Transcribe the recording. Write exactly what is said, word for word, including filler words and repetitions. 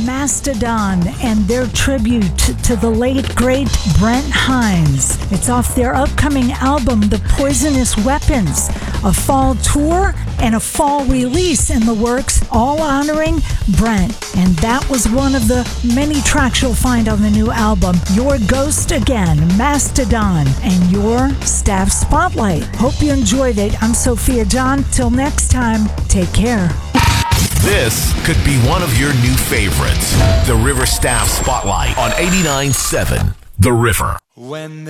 Mastodon and their tribute to the late, great Brent Hinds. It's off their upcoming album, The Poisonous Weapons, a fall tour and a fall release in the works, all honoring Brent. And that was one of the many tracks you'll find on the new album, Your Ghost Again, Mastodon, and Your Staff Spotlight. Hope you enjoyed it. I'm Sophia John. Till next time, take care. This could be one of your new favorites. The River Staff Spotlight on eighty-nine point seven The River. When